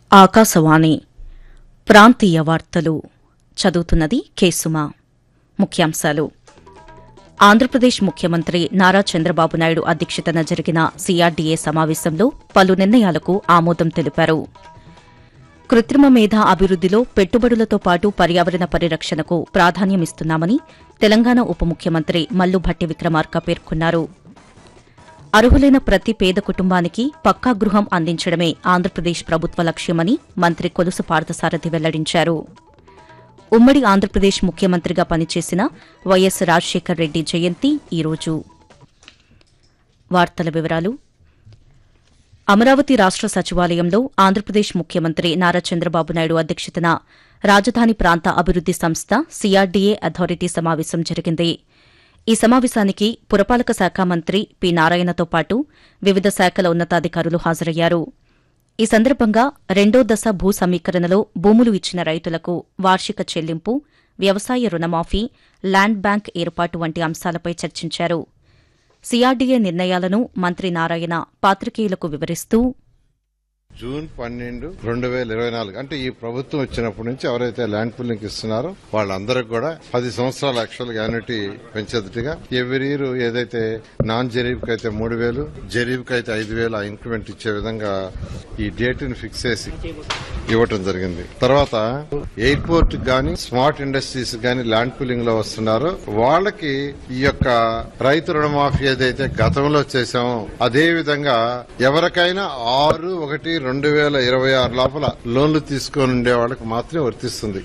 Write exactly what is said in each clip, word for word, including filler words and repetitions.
ఆకాశవాణి ప్రాంతీయ వార్తలు చదువుతున్నది కేసుమా. ముఖ్యాంశాలు. ఆంధ్రప్రదేశ్ ముఖ్యమంత్రి నారా చంద్రబాబు నాయుడు అధ్యక్షతన జరిగిన సీఆర్డీఏ సమావేశంలో పలు నిర్ణయాలకు ఆమోదం తెలిపారు. కృత్రిమ మేధ అభివృద్దిలో పెట్టుబడులతో పాటు పర్యావరణ పరిరక్షణకు ప్రాధాన్యమిస్తున్నామని తెలంగాణ ఉప ముఖ్యమంత్రి మల్లు భట్టి విక్రమార్క పేర్కొన్నారు. అర్హులైన ప్రతి పేద కుటుంబానికి పక్కా గృహం అందించడమే ఆంధ్రప్రదేశ్ ప్రభుత్వ లక్ష్యమని మంత్రి కొలుసు పార్థసారథి వెల్లడించారు. ఉమ్మడి ఆంధ్రప్రదేశ్ ముఖ్యమంత్రిగా పనిచేసిన వైఎస్ రాజశేఖర్ రెడ్డి జయంతి ఈరోజు. వార్తల వివరాలు. అమరావతి రాష్ట సచివాలయంలో ఆంధ్రప్రదేశ్ ముఖ్యమంత్రి నారా చంద్రబాబు నాయుడు అధ్యక్షతన రాజధాని ప్రాంత అభివృద్ది సంస్థ సీఆర్డీఏ అథారిటీ సమావేశం జరిగింది. ఈ సమావేశానికి పురపాలక శాఖ మంత్రి పి నారాయణతో పాటు వివిధ శాఖల ఉన్నతాధికారులు హాజరయ్యారు. ఈ సందర్భంగా రెండో దశ భూ సమీకరణలో భూములు ఇచ్చిన రైతులకు వార్షిక చెల్లింపు, వ్యవసాయ రుణమాఫీ, ల్యాండ్ బ్యాంక్ ఏర్పాటు వంటి అంశాలపై చర్చించారు. సీఆర్డీఏ నిర్ణయాలను మంత్రి నారాయణ పాత్రికేయులకు వివరిస్తూ, జూన్ పన్నెండు రెండు వేల ఇరవై నాలుగు అంటే ఈ ప్రభుత్వం వచ్చినప్పటి నుంచి ఎవరైతే ల్యాండ్ పూలింగ్ ఇస్తున్నారో వాళ్ళందరికీ కూడా పది సంవత్సరాల యాక్చువల్ యాన్యుటీ పెంచేదిగా ఎవ్రీ ఇయర్ ఏదైతే నాన్ జరీబ్కి అయితే మూడు వేలు జరీబ్కి అయితే ఐదు వేలు ఆ ఇంక్రిమెంట్ ఇచ్చే విధంగా ఈ డేట్ ని ఫిక్స్ చేసి ఇవ్వటం జరిగింది. తర్వాత ఎయిర్పోర్ట్ గాని స్మార్ట్ ఇండస్ట్రీస్ గాని ల్యాండ్ పూలింగ్ లో వస్తున్నారో వాళ్ళకి ఈ యొక్క రైతు రుణమాఫీ ఏదైతే గతంలో చేశామో అదే విధంగా ఎవరికైనా ఆరు ఒకటి రెండు వేల ఇరవై ఆరు లోపల లోన్లు తీసుకొని ఉండే వాళ్ళకి మాత్రమే వర్తిస్తుంది.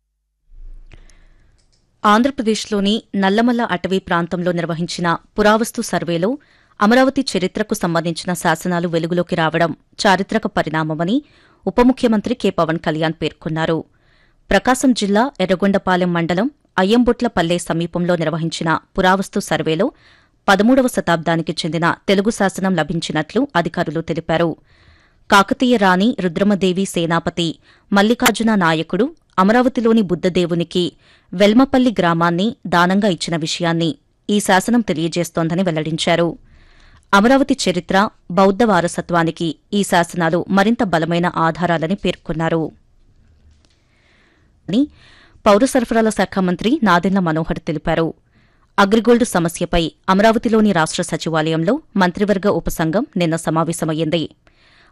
ఆంధ్రప్రదేశ్లోని నల్లమల్ల అటవీ ప్రాంతంలో నిర్వహించిన పురావస్తు సర్వేలో అమరావతి చరిత్రకు సంబంధించిన శాసనాలు వెలుగులోకి రావడం చారిత్రక పరిణామమని ఉప ముఖ్యమంత్రి కె పవన్ కళ్యాణ్ పేర్కొన్నారు. ప్రకాశం జిల్లా ఎర్రగొండపాలెం మండలం అయ్యంబొట్లపల్లె సమీపంలో నిర్వహించిన పురావస్తు సర్వేలో పదమూడవ శతాబ్దానికి చెందిన తెలుగు శాసనం లభించినట్లు అధికారులు తెలిపారు. కాకతీయ రాణి రుద్రమదేవి సేనాపతి మల్లికార్జున నాయకుడు అమరావతిలోని బుద్దదేవునికి వెల్మపల్లి గ్రామాన్ని దానంగా ఇచ్చిన విషయాన్ని ఈ శాసనం తెలియజేస్తోందని వెల్లడించారు. అమరావతి చరిత్ర, బౌద్ధ వారసత్వానికి ఈ శాసనాలు మరింత బలమైన ఆధారాలని పేర్కొన్నారు. పౌర సరఫరాల శాఖ మంత్రి నాదెండ్ల మనోహర్ తెలిపారు. అగ్రిగోల్డ్ సమస్యపై అమరావతిలోని రాష్ట సచివాలయంలో మంత్రివర్గ ఉపసంఘం నిన్న సమావేశమయ్యింది.